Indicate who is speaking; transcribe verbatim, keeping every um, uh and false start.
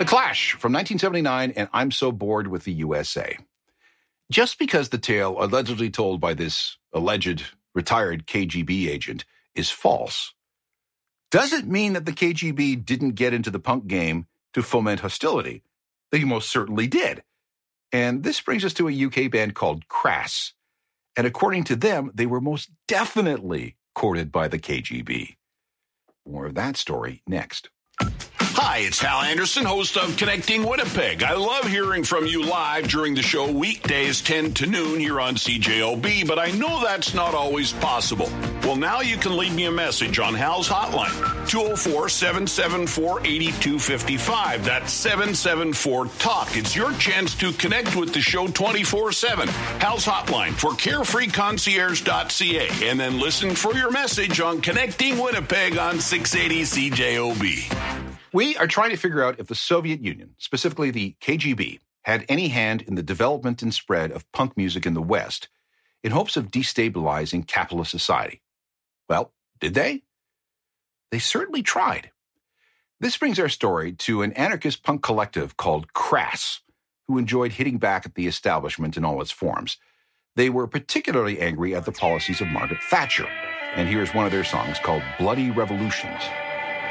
Speaker 1: The Clash from nineteen seventy-nine and I'm So Bored with the U S A. Just because the tale allegedly told by this alleged retired K G B agent is false, doesn't mean that the K G B didn't get into the punk game to foment hostility. They most certainly did. And this brings us to a U K band called Crass. And according to them, they were most definitely courted by the K G B. More of that story next.
Speaker 2: Hi, it's Hal Anderson, host of Connecting Winnipeg. I love hearing from you live during the show weekdays ten to noon here on C J O B, but I know that's not always possible. Well, now you can leave me a message on Hal's hotline, two oh four, seven seven four, eight two five five. That's seven seven four, talk. It's your chance to connect with the show twenty-four seven. Hal's hotline for carefree concierge dot c a, and then listen for your message on Connecting Winnipeg on six eighty C J O B.
Speaker 1: We are trying to figure out if the Soviet Union, specifically the K G B, had any hand in the development and spread of punk music in the West in hopes of destabilizing capitalist society. Well, did they? They certainly tried. This brings our story to an anarchist punk collective called Crass, who enjoyed hitting back at the establishment in all its forms. They were particularly angry at the policies of Margaret Thatcher, and here's one of their songs called Bloody Revolutions.